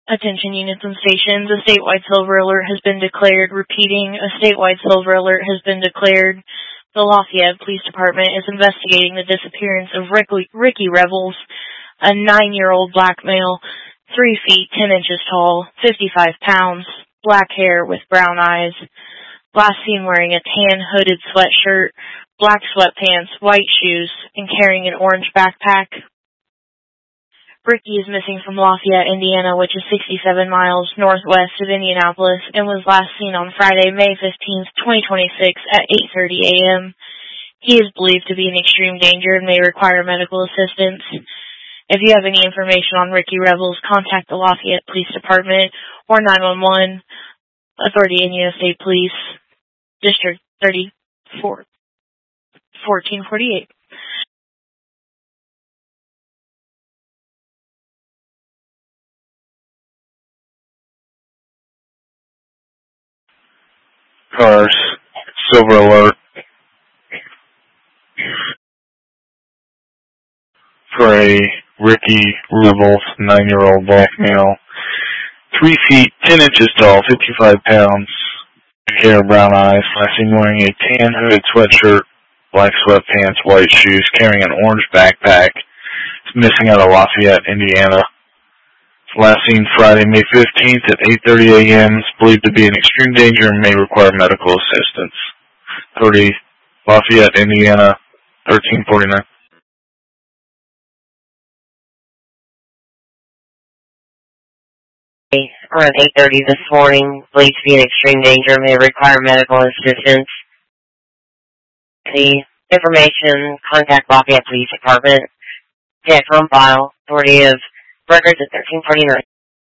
Attention units and stations, a statewide silver alert has been declared. Repeating, a statewide silver alert has been declared. The Lafayette Police Department is investigating the disappearance of Ricky Revels, a 9-year-old black male, 3 feet 10 inches tall, 55 pounds, black hair with brown eyes. Last seen wearing a tan hooded sweatshirt, black sweatpants, white shoes, and carrying an orange backpack. Ricky is missing from Lafayette, Indiana, which is 67 miles northwest of Indianapolis, and was last seen on Friday, May 15th, 2026 at 8:30 a.m. He is believed to be in extreme danger and may require medical assistance. If you have any information on Ricky Revels, contact the Lafayette Police Department or 911, Authority Indiana State Police, District 34, 1448. Cars, silver alert for a Ricky Revels, 9-year-old black male, 3 feet 10 inches tall, 55 pounds, hair, brown eyes, last seen wearing a tan hooded sweatshirt, black sweatpants, white shoes, carrying an orange backpack. It's missing out of Lafayette, Indiana. Last seen Friday, May 15th at 8:30 a.m. is believed to be in extreme danger and may require medical assistance. 30 Lafayette, Indiana, 1349. Around 8:30 this morning, believed to be in extreme danger, may require medical assistance. The information, contact Lafayette Police Department. Get on file. Authority of records at 1349.